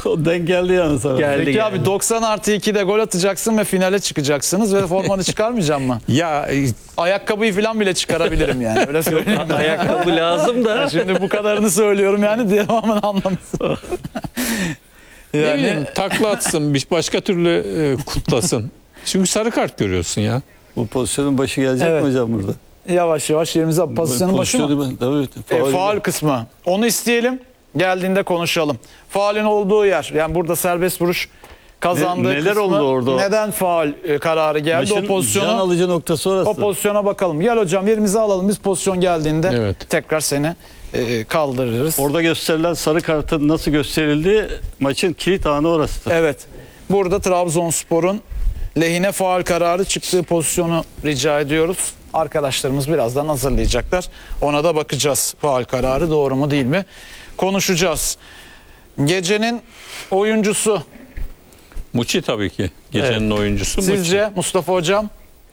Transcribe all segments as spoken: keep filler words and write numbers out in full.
O denk geldi yani sana. Geldi, Peki geldi. abi doksan artı ikide gol atacaksın ve finale çıkacaksınız ve formanı çıkarmayacağım mı? Ya e, Ayakkabıyı falan bile çıkarabilirim yani. Öyle söyleyeyim. Ayakkabı lazım da. Şimdi bu kadarını söylüyorum yani devamını anlamışsın. ne Yani bileyim, takla atsın, bir başka türlü e, kutlasın. Çünkü sarı kart görüyorsun ya. Bu pozisyonun başı gelecek Evet. mi hocam burada? yavaş yavaş yerimize pozisyonun başı mı? Pozisyonu- Tabii, E, faul. faul kısmı. Onu isteyelim. Geldiğinde konuşalım. Faulün olduğu yer. Yani burada serbest vuruş kazandığı Ne- neler kısmı, oldu orada? neden faul e, kararı geldi? Maçın o can pozisyona alıcı noktası orası. o pozisyona bakalım. Gel hocam yerimize alalım. Biz pozisyon geldiğinde Evet. tekrar seni e, kaldırırız. Orada gösterilen sarı kartın nasıl gösterildiği maçın kilit anı orasıdır. Evet. Burada Trabzonspor'un lehine faul kararı çıktığı pozisyonu rica ediyoruz. Arkadaşlarımız birazdan hazırlayacaklar. Ona da bakacağız. Faul kararı doğru mu değil mi? Konuşacağız. Gecenin oyuncusu Muçi tabii ki. Gecenin oyuncusu Muçi. sizce Mustafa Hocam?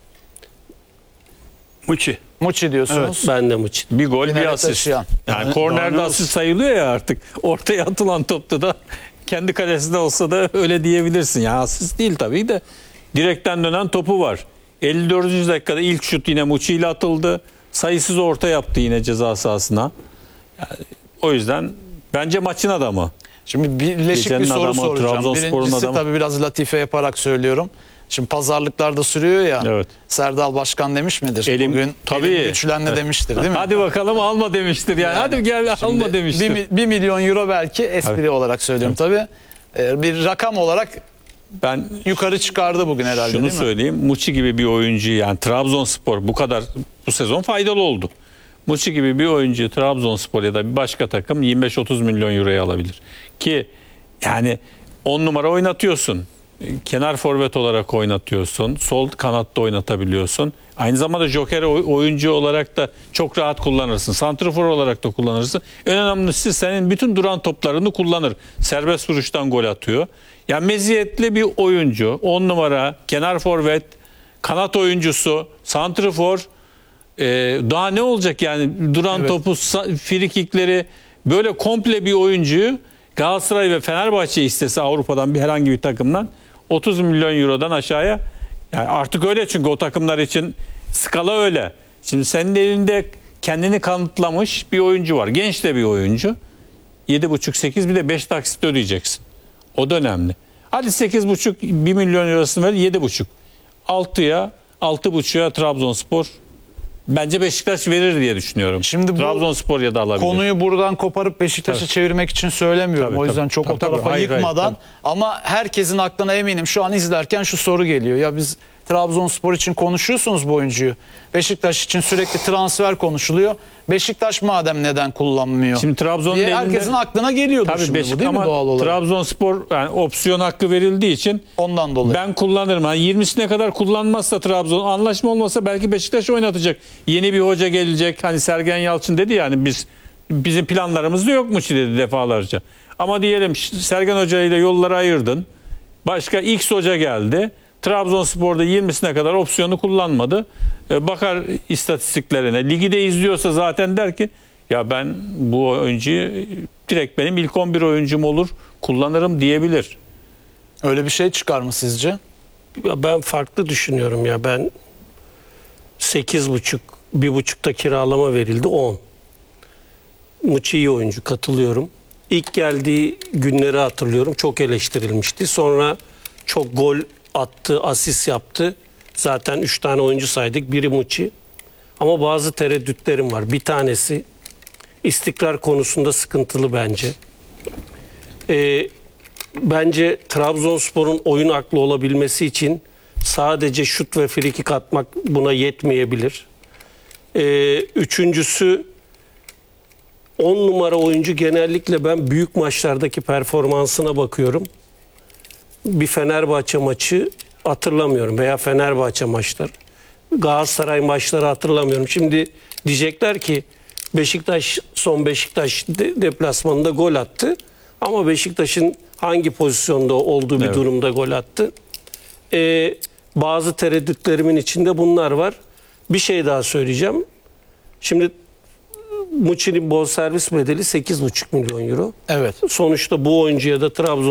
Muçi. Muçi diyorsunuz. Ben de Muçi. Bir gol, Finale bir asist. taşıyan. Yani Yani kornerde daha ne asist sayılıyor ya artık. Ortaya atılan topta da kendi kalesinde olsa da öyle diyebilirsin. Yani asist değil tabii de direkten dönen topu var. elli dördüncü dakikada ilk şut yine Muçi ile atıldı. Sayısız orta yaptı yine ceza sahasına. Yani o yüzden bence maçın adamı. Şimdi birleşik Gecenin bir soru adamı, soracağım. Trabzonspor'un Birincisi adamı. tabii biraz latife yaparak söylüyorum. Şimdi pazarlıklarda sürüyor ya. Evet. Serdal Başkan demiş midir? Elim- Bugün tabii. elim güçlenle demiştir değil mi? Hadi bakalım alma demiştir yani. Hadi gel Şimdi alma demiştir. Bir, mi- bir milyon euro belki espri Evet. olarak söylüyorum tabii. Ee, bir rakam olarak Ben yukarı çıkardı bugün herhalde şunu değil mi? söyleyeyim. Muçi gibi bir oyuncu, yani Trabzonspor bu kadar bu sezon faydalı oldu. Muçi gibi bir oyuncu Trabzonspor ya da bir başka takım yirmi beş otuz milyon euroya alabilir. Ki yani on numara oynatıyorsun. Kenar forvet olarak oynatıyorsun. Sol kanatta oynatabiliyorsun. Aynı zamanda joker oy- oyuncu olarak da çok rahat kullanırsın. Santrafor olarak da kullanırsın. En önemlisi senin bütün duran toplarını kullanır. Serbest vuruştan gol atıyor. Yani meziyetli bir oyuncu. on numara, kenar forvet, kanat oyuncusu, santrafor. Ee, daha ne olacak yani duran Evet. topu, sa- frikikleri, böyle komple bir oyuncuyu Galatasaray ve Fenerbahçe istese Avrupa'dan bir herhangi bir takımdan otuz milyon eurodan aşağıya, yani artık öyle çünkü o takımlar için skala öyle. Şimdi senin elinde kendini kanıtlamış bir oyuncu var. Genç de bir oyuncu. yedi buçuk sekiz bir de beş taksit ödeyeceksin. O da önemli. Hadi sekiz buçuk bir milyon eurosunu ver, yedi buçuk. altıya altı buçuğa Trabzonspor bence Beşiktaş verir diye düşünüyorum. Şimdi bu Trabzonspor ya da alabilir. Konuyu buradan koparıp Beşiktaş'a Tabii. çevirmek için söylemiyorum. Tabii, o yüzden tabii. çok Tabii, o tarafa tabii. Hayır, hayır, yıkmadan tabii. ama herkesin aklına eminim şu an izlerken şu soru geliyor. Ya biz Trabzonspor için konuşuyorsunuz bu oyuncuyu. Beşiktaş için sürekli transfer konuşuluyor. Beşiktaş madem neden kullanmıyor? Şimdi Trabzon'un diye elinde- herkesin aklına geliyordu Tabii şimdi Beşik, bu değil mi ama doğal olarak? Trabzonspor yani opsiyon hakkı verildiği için Ondan dolayı. ben kullanırım. Yani yirmisine kadar kullanmazsa Trabzon, anlaşma olmasa belki Beşiktaş oynatacak. Yeni bir hoca gelecek. Hani Sergen Yalçın dedi yani biz bizim planlarımızda yokmuş dedi defalarca. Ama diyelim Sergen Hoca ile yolları ayırdın. Başka X hoca geldi. Trabzonspor'da yirmisine kadar opsiyonu kullanmadı. E, bakar istatistiklerine. Ligi de izliyorsa zaten der ki ya ben bu oyuncuyu direkt benim ilk on bir oyuncum olur, kullanırım diyebilir. Öyle bir şey çıkar mı sizce? Ya ben farklı düşünüyorum ya. Ben sekiz buçuk, bir buçukta kiralama verildi on. Muçi iyi oyuncu, katılıyorum. İlk geldiği günleri hatırlıyorum. Çok eleştirilmişti. Sonra çok gol attı, asist yaptı. Zaten üç tane oyuncu saydık. Biri Muçi. Ama bazı tereddütlerim var. Bir tanesi istikrar konusunda sıkıntılı bence. Ee, bence Trabzonspor'un oyun aklı olabilmesi için sadece şut ve frikik atmak buna yetmeyebilir. Ee, üçüncüsü on numara oyuncu genellikle ben büyük maçlardaki performansına bakıyorum. Bir Fenerbahçe maçı hatırlamıyorum veya Fenerbahçe maçları. Galatasaray maçları hatırlamıyorum. Şimdi diyecekler ki Beşiktaş son Beşiktaş de, deplasmanında gol attı. Ama Beşiktaş'ın hangi pozisyonda olduğu bir Evet. durumda gol attı. Ee, bazı tereddütlerimin içinde bunlar var. Bir şey daha söyleyeceğim. Şimdi Muçi'nin bonservis bedeli sekiz buçuk milyon euro. Evet. Sonuçta bu oyuncuya da Trabzon